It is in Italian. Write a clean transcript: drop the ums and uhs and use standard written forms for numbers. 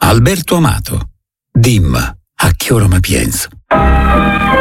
Alberto Amato. Dim, a che ora mi pienso.